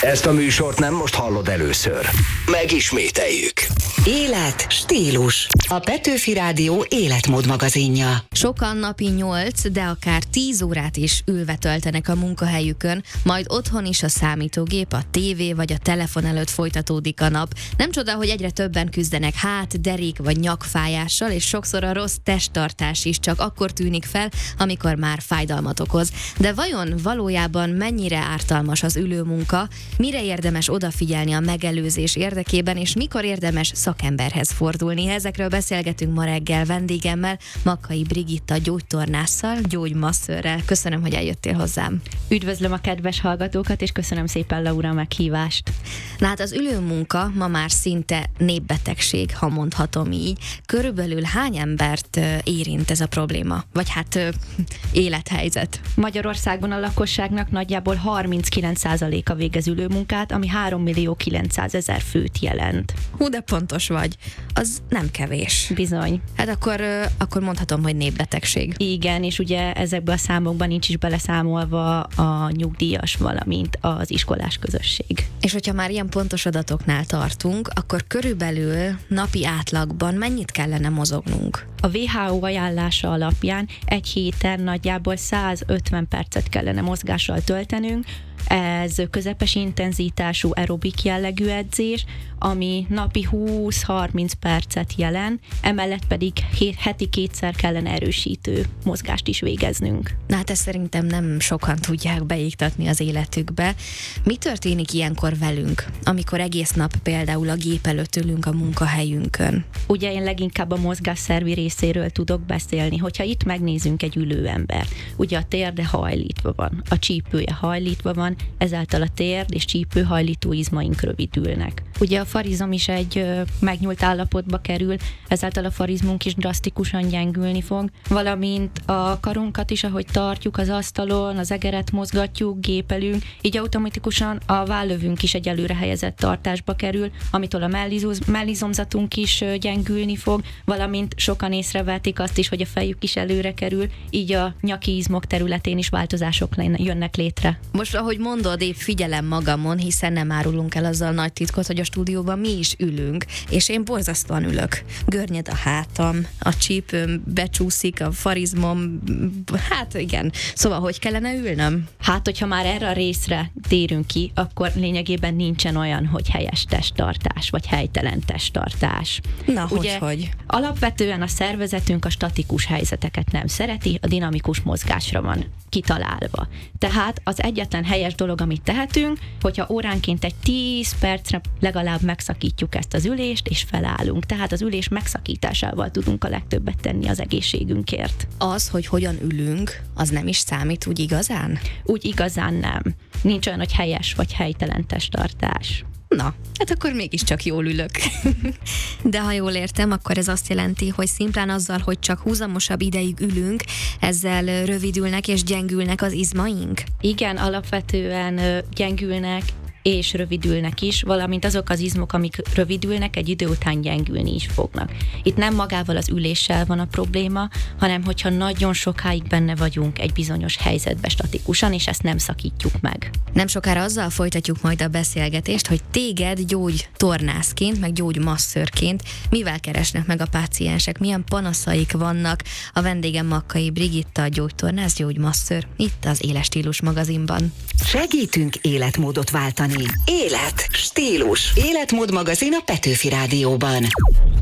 Ezt a műsort nem most hallod először. Megismételjük. Élet, stílus. A Petőfi Rádió életmód magazinja. Sokan napi 8, de akár 10 órát is ülve töltenek a munkahelyükön, majd otthon is a számítógép, a tévé vagy a telefon előtt folytatódik a nap. Nem csoda, hogy egyre többen küzdenek derék vagy nyakfájással, és sokszor a rossz testtartás is csak akkor tűnik fel, amikor már fájdalmat okoz. De vajon valójában mennyire ártalmas az ülőmunka, mire érdemes odafigyelni a megelőzés érdekében, és mikor érdemes szakemberhez fordulni? Ezekről beszélgetünk ma reggel vendégemmel, Makkai Brigitta gyógytornásszal, gyógymasszörrel. Köszönöm, hogy eljöttél hozzám. Üdvözlöm a kedves hallgatókat, és köszönöm szépen, Laura, a meghívást. Na hát az ülőmunka ma már szinte népbetegség, ha mondhatom így. Körülbelül hány embert érint ez a probléma? Vagy élethelyzet? Magyarországon a lakosságnak nagyjából 39%-a végez ülőmunkát, ami 3.900.000 főt jelent. Hú, de pontos vagy. Az nem kevés. Bizony. Hát akkor mondhatom, hogy népbetegség. Igen, és ugye ezekben a számokban nincs is beleszámolva a nyugdíjas, valamint az iskolás közösség. És hogyha már ilyen pontos adatoknál tartunk, akkor körülbelül napi átlagban mennyit kellene mozognunk? A WHO ajánlása alapján egy héten nagyjából 150 percet kellene mozgással töltenünk. Ez közepes intenzitású aerobik jellegű edzés, ami napi 20-30 percet jelent, emellett pedig heti 2-szer kellene erősítő mozgást is végeznünk. Na hát ezt szerintem nem sokan tudják beiktatni az életükbe. Mi történik ilyenkor velünk, amikor egész nap például a gép előtt ülünk a munkahelyünkön? Ugye én leginkább a mozgásszervi részéről tudok beszélni, hogyha itt megnézünk egy ülő embert. Ugye a térde hajlítva van, a csípője hajlítva van, ezáltal a térd és csípőhajlító izmaink rövidülnek. Ugye a farizom is egy megnyúlt állapotba kerül, ezáltal a farizmunk is drasztikusan gyengülni fog, valamint a karunkat is, ahogy tartjuk az asztalon, az egeret mozgatjuk, gépelünk, így automatikusan a vállövünk is egy előre helyezett tartásba kerül, amitől a mellizomzatunk is gyengülni fog, valamint sokan észrevették azt is, hogy a fejük is előre kerül, így a nyaki izmok területén is változások jönnek létre. Most, ahogy mondod, épp figyelem magamon, hiszen nem árulunk el azzal nagy titkot, hogy a stúdióban mi is ülünk, és én borzasztóan ülök. Görnyed a hátam, a csípőm becsúszik, a farizmom, hát igen. Szóval, hogy kellene ülnöm? Hát, hogyha már erre a részre térünk ki, akkor lényegében nincsen olyan, hogy helyes testtartás, vagy helytelen testtartás. Na, ugye, hogy? Alapvetően a szervezetünk a statikus helyzeteket nem szereti, a dinamikus mozgásra van kitalálva. Tehát az egyetlen helyes dolog, amit tehetünk, hogyha óránként egy 10 percre legalább megszakítjuk ezt az ülést, és felállunk. Tehát az ülés megszakításával tudunk a legtöbbet tenni az egészségünkért. Az, hogy hogyan ülünk, az nem is számít úgy igazán? Úgy igazán nem. Nincs olyan, hogy helyes vagy helytelen testtartás. Na, hát akkor mégiscsak jól ülök. De ha jól értem, akkor ez azt jelenti, hogy szimplán azzal, hogy csak húzamosabb ideig ülünk, ezzel rövidülnek és gyengülnek az izmaink? Igen, alapvetően gyengülnek és rövidülnek is, valamint azok az izmok, amik rövidülnek, egy idő után gyengülni is fognak. Itt nem magával az üléssel van a probléma, hanem hogyha nagyon sokáig benne vagyunk egy bizonyos helyzetbe statikusan, és ezt nem szakítjuk meg. Nem sokára azzal folytatjuk majd a beszélgetést, hogy téged gyógytornászként, meg gyógymasszörként mivel keresnek meg a páciensek, milyen panaszaik vannak. A vendégem Makkai Brigitta, gyógytornász, gyógymasször, itt az Éles Stílus magazinban. Segítünk életmódot váltani. Élet, stílus. Életmód magazin a Petőfi Rádióban.